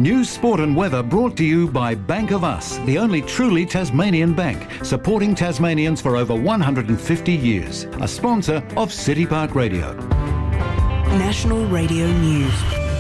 News, sport and weather brought to you by Bank of Us, the only truly Tasmanian bank, supporting Tasmanians for over 150 years. A sponsor of City Park Radio. National Radio News.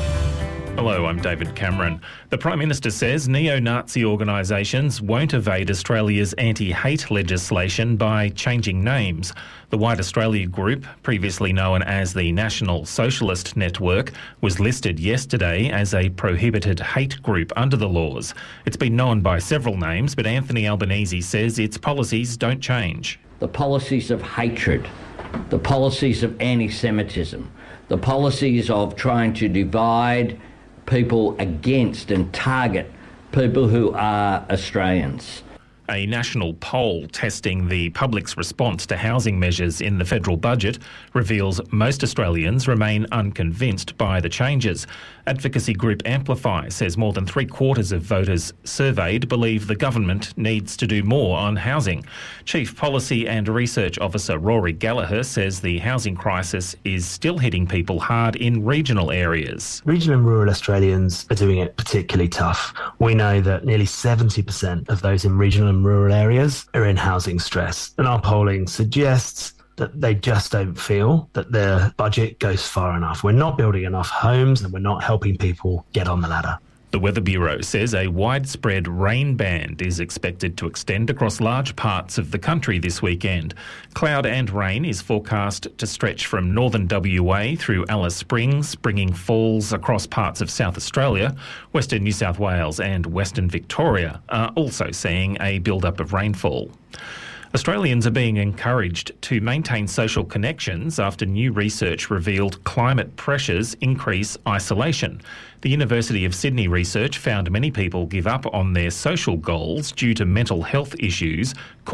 Hello, I'm David Cameron. The Prime Minister says neo-Nazi organisations won't evade Australia's anti-hate legislation by changing names. The White Australia Group, previously known as the National Socialist Network, was listed yesterday as a prohibited hate group under the laws. It's been known by several names, but Anthony Albanese says its policies don't change. The policies of hatred, the policies of anti-Semitism, the policies of trying to divide people against and target people who are Australians. A national poll testing the public's response to housing measures in the federal budget reveals most Australians remain unconvinced by the changes. Advocacy group Amplify says more than 3/4 of voters surveyed believe the government needs to do more on housing. Chief Policy and Research Officer Rory Gallagher says the housing crisis is still hitting people hard in regional areas. Regional and rural Australians are doing it particularly tough. We know that nearly 70% of those in regional and rural areas are in housing stress, and our polling suggests that they just don't feel that their budget goes far enough. We're not building enough homes and we're not helping people get on the ladder. The Weather Bureau says a widespread rain band is expected to extend across large parts of the country this weekend. Cloud and rain is forecast to stretch from northern WA through Alice Springs, bringing falls across parts of South Australia. Western New South Wales and Western Victoria are also seeing a build-up of rainfall. Australians are being encouraged to maintain social connections after new research revealed climate pressures increase isolation. The University of Sydney research found many people give up on their social goals due to mental health issues